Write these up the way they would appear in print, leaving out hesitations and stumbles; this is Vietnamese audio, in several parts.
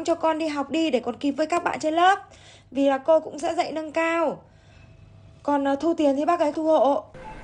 cho con đi học đi để còn kịp với các bạn trên lớp. Vì là cô cũng sẽ dạy nâng cao. Còn thu tiền thì bác ấy thu hộ.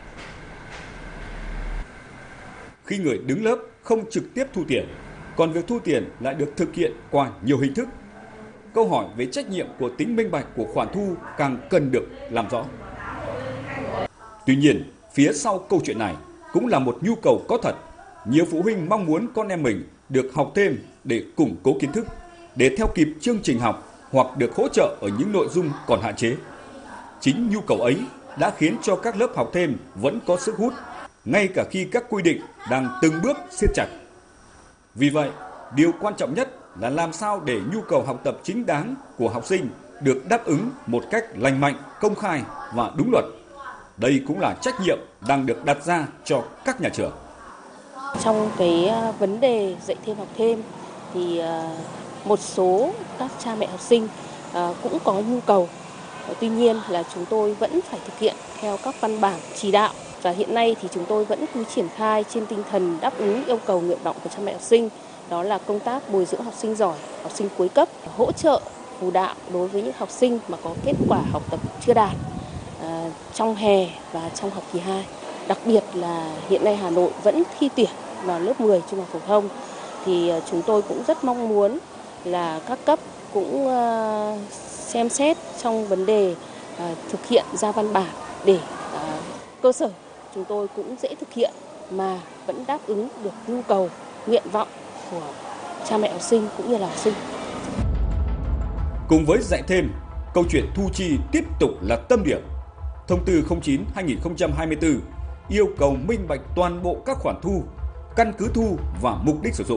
Khi người đứng lớp không trực tiếp thu tiền, còn việc thu tiền lại được thực hiện qua nhiều hình thức. Câu hỏi về trách nhiệm của tính minh bạch của khoản thu càng cần được làm rõ. Tuy nhiên, phía sau câu chuyện này cũng là một nhu cầu có thật. Nhiều phụ huynh mong muốn con em mình được học thêm để củng cố kiến thức, để theo kịp chương trình học hoặc được hỗ trợ ở những nội dung còn hạn chế. Chính nhu cầu ấy đã khiến cho các lớp học thêm vẫn có sức hút, ngay cả khi các quy định đang từng bước siết chặt. Vì vậy, điều quan trọng nhất là làm sao để nhu cầu học tập chính đáng của học sinh được đáp ứng một cách lành mạnh, công khai và đúng luật. Đây cũng là trách nhiệm đang được đặt ra cho các nhà trường. Trong cái vấn đề dạy thêm học thêm thì một số các cha mẹ học sinh cũng có nhu cầu. Tuy nhiên là chúng tôi vẫn phải thực hiện theo các văn bản chỉ đạo. Và hiện nay thì chúng tôi vẫn cứ triển khai trên tinh thần đáp ứng yêu cầu nguyện vọng của cha mẹ học sinh. Đó là công tác bồi dưỡng học sinh giỏi, học sinh cuối cấp, hỗ trợ phụ đạo đối với những học sinh mà có kết quả học tập chưa đạt trong hè và trong học kỳ 2. Đặc biệt là hiện nay Hà Nội vẫn thi tuyển vào lớp 10 trung học phổ thông. Thì chúng tôi cũng rất mong muốn là các cấp cũng xem xét trong vấn đề thực hiện ra văn bản để cơ sở chúng tôi cũng dễ thực hiện mà vẫn đáp ứng được nhu cầu, nguyện vọng của cha mẹ học sinh cũng như là học sinh. Cùng với dạy thêm, câu chuyện thu chi tiếp tục là tâm điểm. Thông tư 09/2024 yêu cầu minh bạch toàn bộ các khoản thu, căn cứ thu và mục đích sử dụng.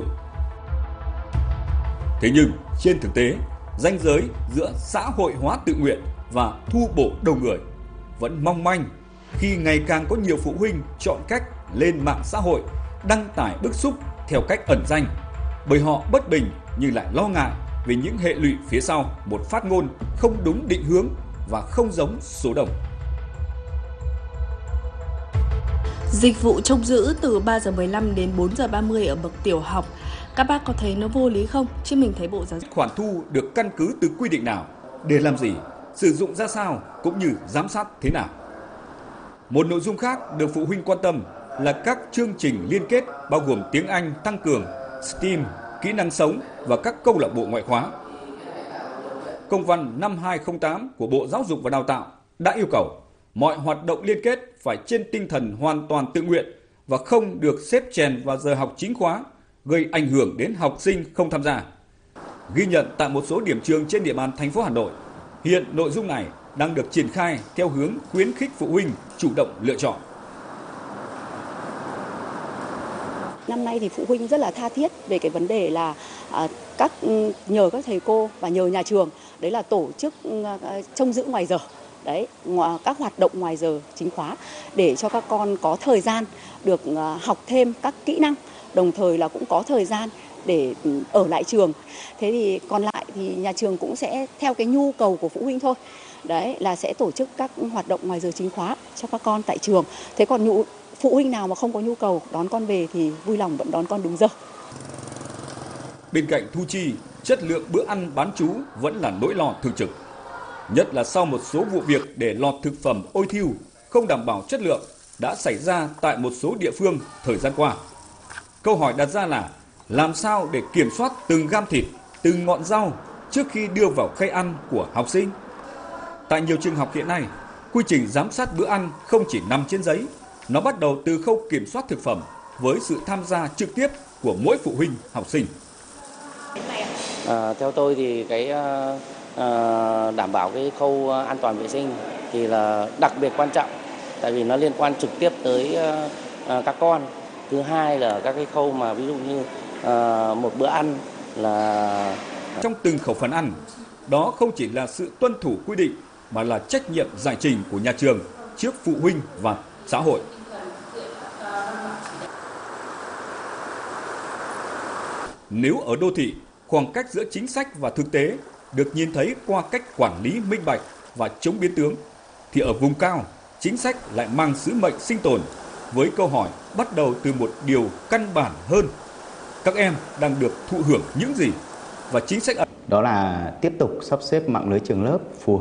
Thế nhưng, trên thực tế, ranh giới giữa xã hội hóa tự nguyện và thu bổ đầu người vẫn mong manh khi ngày càng có nhiều phụ huynh chọn cách lên mạng xã hội đăng tải bức xúc theo cách ẩn danh, bởi họ bất bình nhưng lại lo ngại về những hệ lụy phía sau một phát ngôn không đúng định hướng và không giống số đông. Dịch vụ trông giữ từ 3 giờ 15 đến 4 giờ 30 ở bậc tiểu học, các bác có thấy nó vô lý không? Chứ mình thấy Bộ Giáo dục. Khoản thu được căn cứ từ quy định nào, để làm gì, sử dụng ra sao cũng như giám sát thế nào. Một nội dung khác được phụ huynh quan tâm là các chương trình liên kết bao gồm tiếng Anh tăng cường, STEAM, kỹ năng sống và các câu lạc bộ ngoại khóa. Công văn 5208 của Bộ Giáo dục và Đào tạo đã yêu cầu mọi hoạt động liên kết phải trên tinh thần hoàn toàn tự nguyện và không được xếp chèn vào giờ học chính khóa, gây ảnh hưởng đến học sinh không tham gia. Ghi nhận tại một số điểm trường trên địa bàn thành phố Hà Nội, hiện nội dung này đang được triển khai theo hướng khuyến khích phụ huynh chủ động lựa chọn. Năm nay thì phụ huynh rất là tha thiết về cái vấn đề là nhờ các thầy cô và nhờ nhà trường đấy là tổ chức trông giữ ngoài giờ. Đấy, các hoạt động ngoài giờ chính khóa để cho các con có thời gian được học thêm các kỹ năng, đồng thời là cũng có thời gian để ở lại trường. Thế thì còn lại thì nhà trường cũng sẽ theo cái nhu cầu của phụ huynh thôi. Đấy là sẽ tổ chức các hoạt động ngoài giờ chính khóa cho các con tại trường. Thế còn phụ huynh nào mà không có nhu cầu đón con về thì vui lòng vẫn đón con đúng giờ. Bên cạnh thu chi, chất lượng bữa ăn bán trú vẫn là nỗi lo thường trực. Nhất là sau một số vụ việc để lọt thực phẩm ôi thiu, không đảm bảo chất lượng đã xảy ra tại một số địa phương thời gian qua. Câu hỏi đặt ra là làm sao để kiểm soát từng gam thịt, từng ngọn rau trước khi đưa vào khay ăn của học sinh? Tại nhiều trường học hiện nay, quy trình giám sát bữa ăn không chỉ nằm trên giấy, nó bắt đầu từ khâu kiểm soát thực phẩm với sự tham gia trực tiếp của mỗi phụ huynh học sinh. Theo tôi thì đảm bảo cái khâu an toàn vệ sinh thì là đặc biệt quan trọng, tại vì nó liên quan trực tiếp tới các con. Thứ hai là các cái khâu mà ví dụ như một bữa ăn là trong từng khẩu phần ăn, đó không chỉ là sự tuân thủ quy định mà là trách nhiệm giải trình của nhà trường trước phụ huynh và xã hội. Nếu ở đô thị, khoảng cách giữa chính sách và thực tế được nhìn thấy qua cách quản lý minh bạch và chống biến tướng, thì ở vùng cao, chính sách lại mang sứ mệnh sinh tồn với câu hỏi bắt đầu từ một điều căn bản hơn: các em đang được thụ hưởng những gì? và chính sách. Đó là tiếp tục sắp xếp mạng lưới trường lớp phù